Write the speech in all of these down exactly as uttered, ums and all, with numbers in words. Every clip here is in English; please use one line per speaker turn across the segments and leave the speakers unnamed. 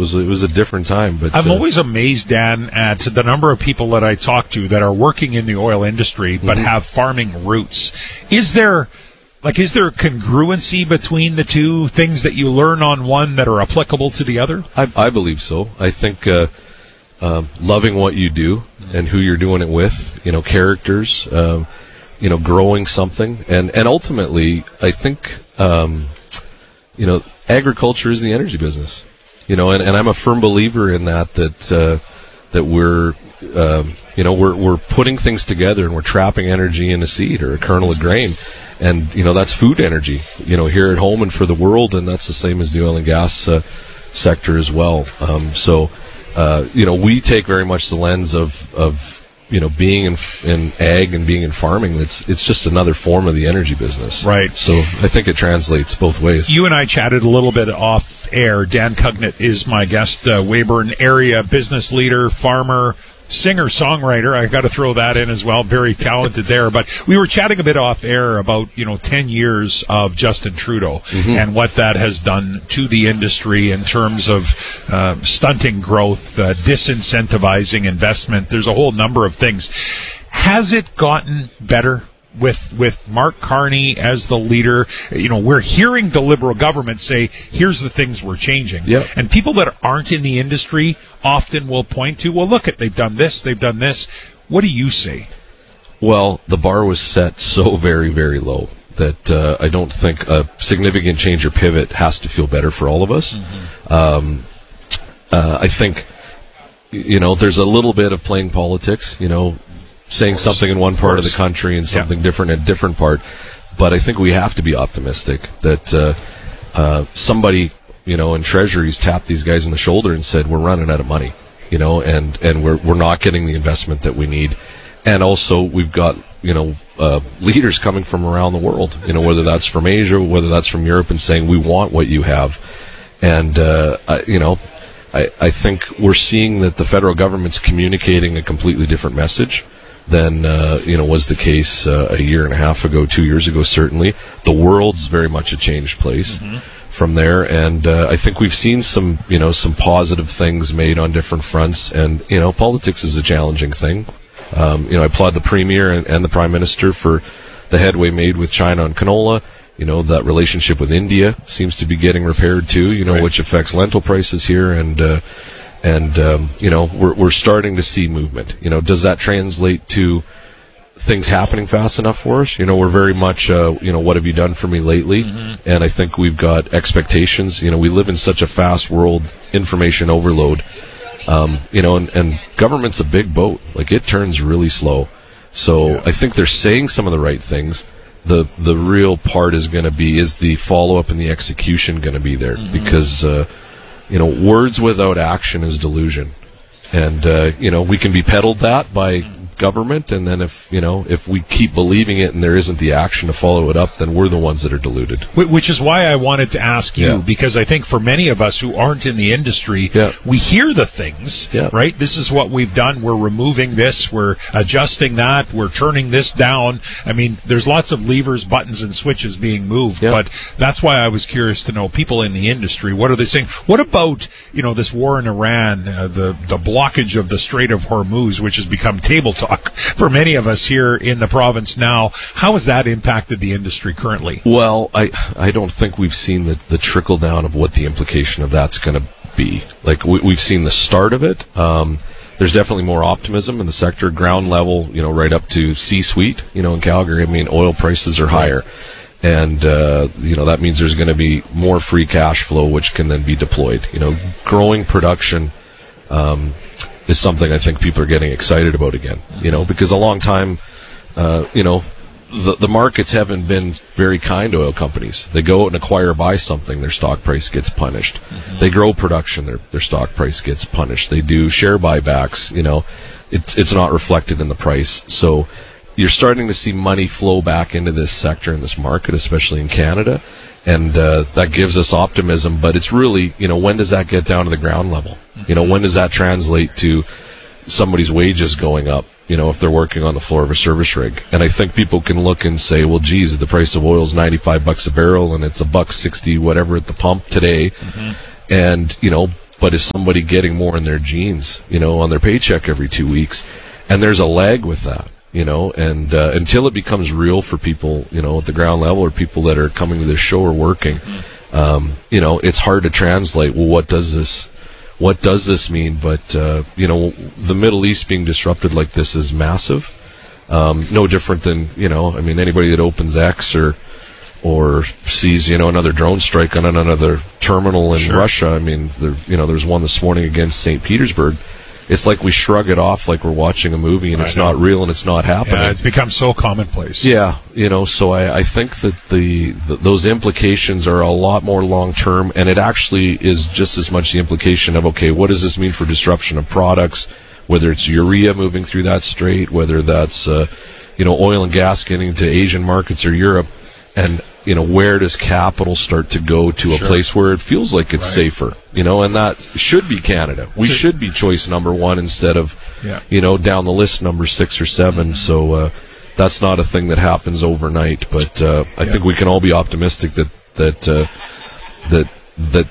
was it was a different time. But
I'm
uh,
always amazed, Dan, at the number of people that I talk to that are working in the oil industry but
mm-hmm.
have farming roots. Is there like is there congruency between the two things that you learn on one that are applicable to the other?
I, I believe so. I think uh, uh, loving what you do and who you're doing it with, you know, characters, um, you know, growing something, and and ultimately, I think. Um, You know, agriculture is the energy business. You know, and, and I'm a firm believer in that. That uh, that we're, um, you know, we're we're putting things together and we're trapping energy in a seed or a kernel of grain, and you know that's food energy. You know, here at home and for the world, and that's the same as the oil and gas uh, sector as well. Um, so, uh, you know, we take very much the lens of of. you know, being in, in ag and being in farming, it's it's just another form of the energy business.
Right.
So I think it translates both ways.
You and I chatted a little bit off air. Dan Cugnett is my guest, uh, Weyburn area business leader, farmer, singer, songwriter. I got to throw that in as well. Very talented there. But we were chatting a bit off air about, you know, ten years of Justin Trudeau mm-hmm. and what that has done to the industry in terms of uh, stunting growth, uh, disincentivizing investment. There's a whole number of things. Has it gotten better with with Mark Carney as the leader? You know, we're hearing the Liberal government say, here's the things we're changing.
Yep.
And people that aren't in the industry often will point to, well, look, at they've done this, they've done this. What do you say?
Well, the bar was set so very, very low that uh, I don't think a significant change or pivot has to feel better for all of us. Mm-hmm. Um, uh, I think, you know, there's a little bit of playing politics, you know, saying something in one part of the country and something yeah. different in a different part. But I think we have to be optimistic that uh, uh, somebody, you know, in Treasury's tapped these guys in the shoulder and said, we're running out of money, you know, and, and we're we're not getting the investment that we need. And also we've got, you know, uh, leaders coming from around the world, you know, whether that's from Asia, whether that's from Europe, and saying, we want what you have. And, uh, I, you know, I, I think we're seeing that the federal government's communicating a completely different message than uh, you know was the case uh, a year and a half ago, two years ago. Certainly, the world's very much a changed place mm-hmm. from there, and uh, I think we've seen some you know some positive things made on different fronts. And you know, politics is a challenging thing. Um, you know, I applaud the Premier and, and the Prime Minister for the headway made with China on canola. You know, that relationship with India seems to be getting repaired too. You know, right. which affects lentil prices here and. Uh, And, um, you know, we're, we're starting to see movement. You know, does that translate to things happening fast enough for us? You know, we're very much, uh, you know, what have you done for me lately? Mm-hmm. And I think we've got expectations. You know, we live in such a fast world, information overload. Um, you know, and, and government's a big boat. Like, it turns really slow. So yeah. I think they're saying some of the right things. The the real part is going to be, is the follow-up and the execution going to be there? Mm-hmm. Because, uh, you know, words without action is delusion. And, uh, you know, we can be peddled that by government, and then if, you know, if we keep believing it and there isn't the action to follow it up, then we're the ones that are deluded.
Which is why I wanted to ask you, yeah. because I think for many of us who aren't in the industry, yeah. we hear the things, yeah. right? This is what we've done. We're removing this. We're adjusting that. We're turning this down. I mean, there's lots of levers, buttons, and switches being moved, yeah. but that's why I was curious to know, people in the industry, what are they saying? What about, you know, this war in Iran, uh, the, the blockage of the Strait of Hormuz, which has become table talk for many of us here in the province now? How has that impacted the industry currently?
Well, I I don't think we've seen the, the trickle down of what the implication of that's going to be. Like, we, we've seen the start of it. Um, there's definitely more optimism in the sector, ground level, you know, right up to C-suite, you know, in Calgary. I mean, oil prices are higher. And, uh, you know, that means there's going to be more free cash flow, which can then be deployed. You know, growing production, um, is something I think people are getting excited about again, you know, because a long time, uh, you know, the, the markets haven't been very kind to oil companies. They go out and acquire or buy something, their stock price gets punished. Mm-hmm. They grow production, their their stock price gets punished. They do share buybacks, you know, it's it's not reflected in the price. So you're starting to see money flow back into this sector, in this market, especially in Canada. And uh, that gives us optimism, but it's really, you know, when does that get down to the ground level? You know, when does that translate to somebody's wages going up, you know, if they're working on the floor of a service rig? And I think people can look and say, well, geez, the price of oil is ninety-five bucks a barrel and it's a buck sixty, whatever, at the pump today. Mm-hmm. And, you know, but is somebody getting more in their jeans, you know, on their paycheck every two weeks? And there's a lag with that, you know, and uh, until it becomes real for people, you know, at the ground level or people that are coming to this show or working, um, you know, it's hard to translate. Well, what does this, what does this mean? But, uh, you know, the Middle East being disrupted like this is massive. Um, no different than, you know, I mean, anybody that opens X or, or sees, you know, another drone strike on another terminal in
Sure.
Russia. I mean, there, you know, there's one this morning against Saint Petersburg. It's like we shrug it off like we're watching a movie and
I
it's
know.
not real and it's not happening.
Yeah, it's become so commonplace.
Yeah, you know, so I, I think that the, the those implications are a lot more long term, and it actually is just as much the implication of, okay, what does this mean for disruption of products, whether it's urea moving through that strait, whether that's, uh, you know, oil and gas getting to Asian markets or Europe, and, you know, where does capital start to go to a
Sure.
place where it feels like it's
Right.
safer, you know, and that should be Canada. We
So-
should be choice number one instead of,
Yeah.
you know, down the list number six or seven. Mm-hmm. So uh, that's not a thing that happens overnight. But uh, I
Yeah.
think we can all be optimistic that that uh, that that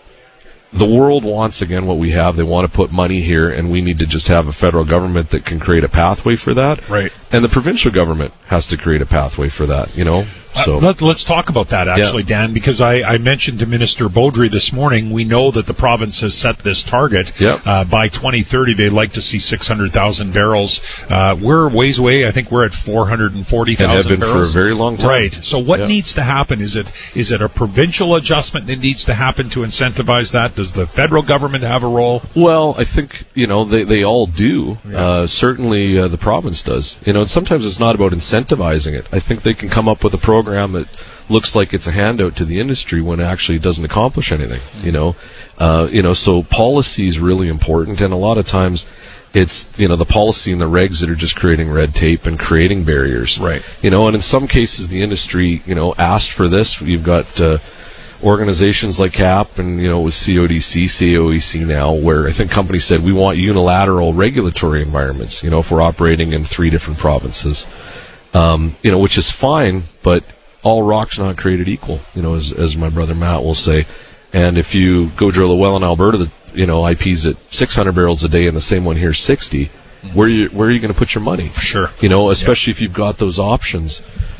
the world wants again what we have. They want to put money here, and we need to just have a federal government that can create a pathway for that.
Right.
And the provincial government has to create a pathway for that. You know. So
Uh, let, let's talk about that, actually,
Yeah.
Dan, because I, I mentioned to Minister Beaudry this morning, we know that the province has set this target.
Yep.
Uh, by twenty thirty, they'd like to see six hundred thousand barrels. Uh, we're ways away. I think we're at four hundred forty thousand
and have been
barrels.
for a very long time.
Right. So what
Yeah.
needs to happen? Is it is it a provincial adjustment that needs to happen to incentivize that? Does the federal government have a role?
Well, I think, you know, they, they all do.
Yeah.
Uh, certainly uh, the province does. You know, and sometimes it's not about incentivizing it. I think they can come up with a program that looks like it's a handout to the industry when it actually doesn't accomplish anything, you know. Uh, you know, so policy is really important, and a lot of times it's, you know, the policy and the regs that are just creating red tape and creating barriers.
Right.
You know, and in some cases the industry, you know, asked for this. You've got uh, organizations like C A P and, you know, with C O D C, C O E C now, where I think companies said we want unilateral regulatory environments, you know, if we're operating in three different provinces. Um, you know, which is fine, but all rock's not created equal, you know, as, as my brother Matt will say. And if you go drill a well in Alberta that, you know, I P's at six hundred barrels a day and the same one here sixty, where you where are you going to put your money?
Sure.
You know, especially if you've got those options.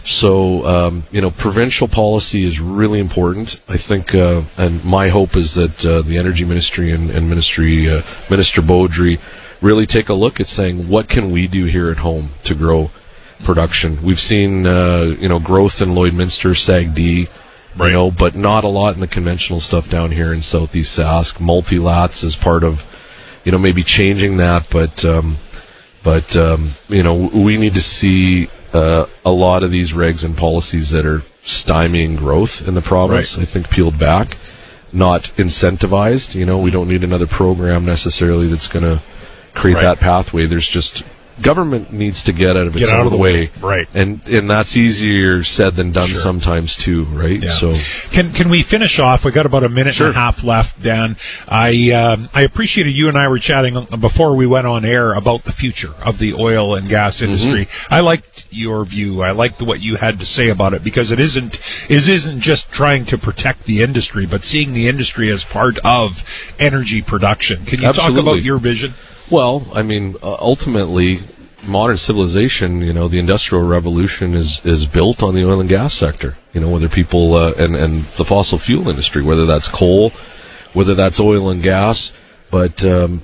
So, um, you know, provincial policy is really important. I think, uh, and my hope is that uh, the Energy Ministry and, and Ministry uh, Minister Beaudry really take a look at saying, what can we do here at home to grow production? We've seen, uh, you know, growth in Lloydminster, S A G D,
Right.
you know, but not a lot in the conventional stuff down here in Southeast Sask. Multi-lats is part of, you know, maybe changing that, but, um, but um, you know, we need to see uh, a lot of these regs and policies that are stymieing growth in the province,
Right.
I think, peeled back, not incentivized. You know, we don't need another program necessarily that's going to create
Right.
that pathway. There's just government needs to get out of its
Get out
own
of the
way,
way. Right.
And and that's easier said than done
Sure.
sometimes too, right?
Yeah.
So
Can can we finish off? We got about a minute
Sure.
and a half left, Dan. I um, I appreciated you and I were chatting before we went on air about the future of the oil and gas industry. I liked your view. I liked what you had to say about it, because it isn't it isn't just trying to protect the industry, but seeing the industry as part of energy production. Can you talk
Absolutely.
about your vision?
Well, I mean, uh, ultimately, modern civilization, you know, the Industrial Revolution is, is built on the oil and gas sector. You know, whether people, uh, and, and the fossil fuel industry, whether that's coal, whether that's oil and gas, but, um,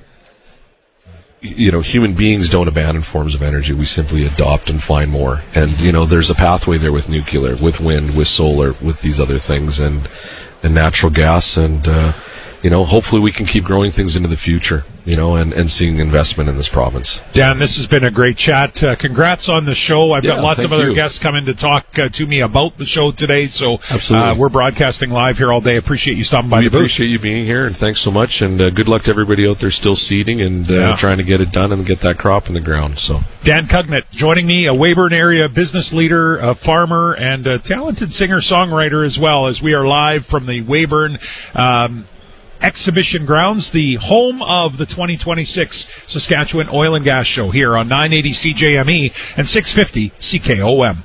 y- you know, human beings don't abandon forms of energy. We simply adopt and find more. And, you know, there's a pathway there with nuclear, with wind, with solar, with these other things, and, and natural gas, and, uh, you know, hopefully we can keep growing things into the future, you know, and, and seeing investment in this province.
Dan, this has been a great chat. Uh, congrats on the show. I've got
Yeah,
lots of
thank
other
you.
guests coming to talk uh, to me about the show today. So
Absolutely.
Uh, we're broadcasting live here all day. Appreciate you stopping by
We
the booth.
appreciate you being here, and thanks so much, and uh, good luck to everybody out there still seeding and uh,
Yeah.
trying to get it done and get that crop in the ground. So
Dan Cugnett joining me, a Weyburn area business leader, a farmer, and a talented singer-songwriter as well, as we are live from the Weyburn um, Exhibition Grounds, the home of the twenty twenty-six Saskatchewan Oil and Gas Show, here on nine eighty C J M E and six fifty C K O M.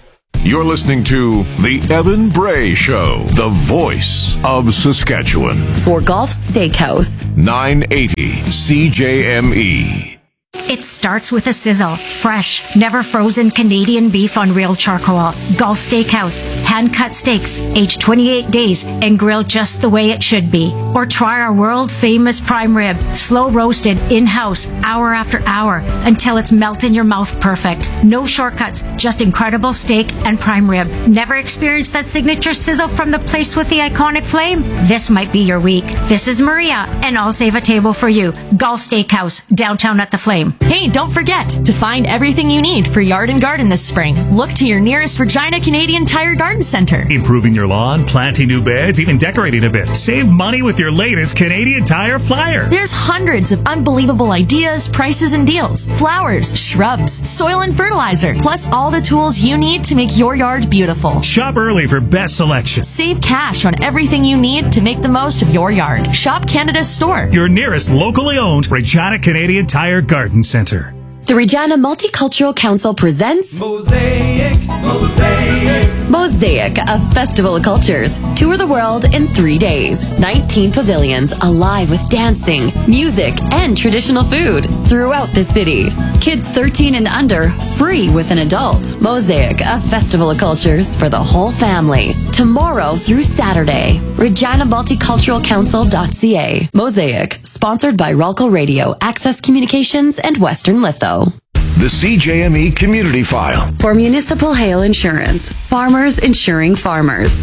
You're listening to The Evan Bray Show, the voice of Saskatchewan.
For Golf Steakhouse.
nine eighty C J M E.
It starts with a sizzle. Fresh, never frozen Canadian beef on real charcoal. Golf Steakhouse. Hand-cut steaks, aged twenty-eight days, and grilled just the way it should be. Or try our world-famous prime rib. Slow roasted, in-house, hour after hour, until it's melt in your mouth perfect. No shortcuts, just incredible steak and prime rib. Never experienced that signature sizzle from the place with the iconic flame? This might be your week. This is Maria, and I'll save a table for you. Golf Steakhouse, downtown at the Flame.
Hey, don't forget to find everything you need for yard and garden this spring. Look to your nearest Regina Canadian Tire Garden Center.
Improving your lawn, planting new beds, even decorating a bit. Save money with your latest Canadian Tire flyer.
There's hundreds of unbelievable ideas, prices, and deals. Flowers, shrubs, soil and fertilizer, plus all the tools you need to make your yard beautiful.
Shop early for best selection.
Save cash on everything you need to make the most of your yard. Shop Canada's store.
Your nearest locally owned Regina Canadian Tire Garden Center.
The Regina Multicultural Council presents
Mosaic, Mosaic.
Mosaic, a festival of cultures. Tour the world in three days. nineteen pavilions alive with dancing, music, and traditional food throughout the city. Kids thirteen and under, free with an adult. Mosaic, a festival of cultures for the whole family. Tomorrow through Saturday. Regina Multicultural Council dot c a. Mosaic, sponsored by Ralco Radio, Access Communications, and Western Litho.
The C J M E Community File.
For Municipal Hail Insurance, farmers insuring farmers.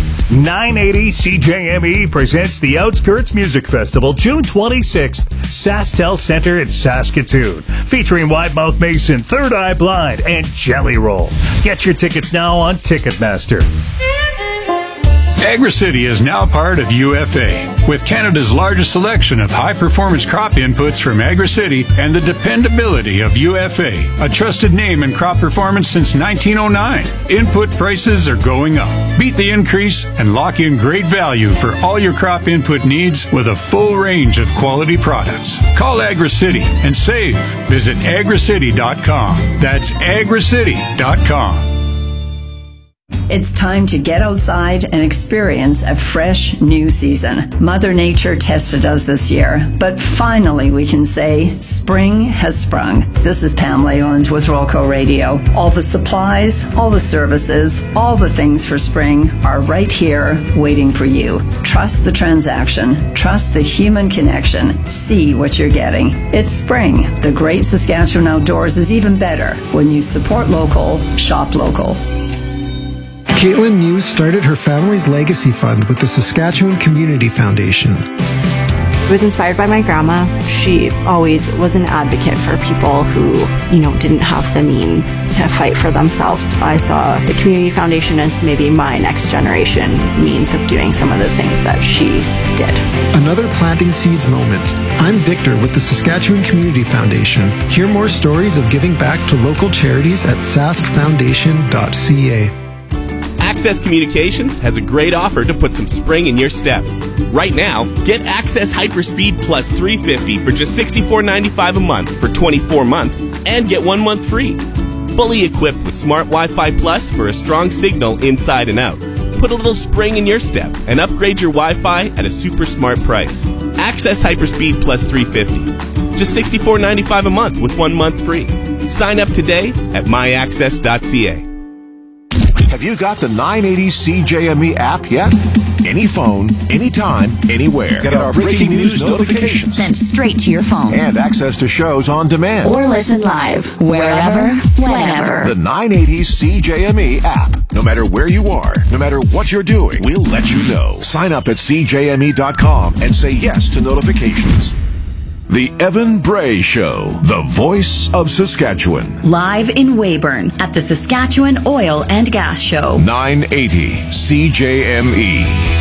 nine eighty C J M E presents the Outskirts Music Festival, June twenty-sixth, SaskTel Center in Saskatoon, featuring Wide Mouth Mason, Third Eye Blind, and Jelly Roll. Get your tickets now on Ticketmaster.
AgriCity is now part of U F A. With Canada's largest selection of high-performance crop inputs from AgriCity and the dependability of U F A, a trusted name in crop performance since nineteen oh nine. Input prices are going up. Beat the increase and lock in great value for all your crop input needs with a full range of quality products. Call AgriCity and save. Visit agricity dot com. That's agricity dot com.
It's time to get outside and experience a fresh new season. Mother Nature tested us this year, but finally we can say spring has sprung. This is Pam Leyland with Rolco Radio. All the supplies, all the services, all the things for spring are right here waiting for you. Trust the transaction. Trust the human connection. See what you're getting. It's spring. The Great Saskatchewan Outdoors is even better when you support local, shop local.
Caitlin News started her family's legacy fund with the Saskatchewan Community Foundation.
I was inspired by my grandma. She always was an advocate for people who, you know, didn't have the means to fight for themselves. I saw the Community Foundation as maybe my next generation means of doing some of the things that she did.
Another planting seeds moment. I'm Victor with the Saskatchewan Community Foundation. Hear more stories of giving back to local charities at sask foundation dot c a.
Access Communications has a great offer to put some spring in your step. Right now, get Access Hyperspeed Plus three fifty for just sixty-four ninety-five a month for twenty-four months and get one month free. Fully equipped with Smart Wi-Fi Plus for a strong signal inside and out. Put a little spring in your step and upgrade your Wi-Fi at a super smart price. Access Hyperspeed Plus three fifty. Just sixty-four ninety-five a month with one month free. Sign up today at my access dot c a.
Have you got the nine eighty C J M E app yet? Any phone, anytime, anywhere. Get our breaking news notifications
sent straight to your phone.
And access to shows on demand.
Or listen live, wherever, whenever.
The nine eighty C J M E app. No matter where you are, no matter what you're doing, we'll let you know. Sign up at c j m e dot com and say yes to notifications. The Evan Bray Show, the voice of Saskatchewan.
Live in Weyburn at the Saskatchewan Oil and Gas Show.
nine eighty C J M E.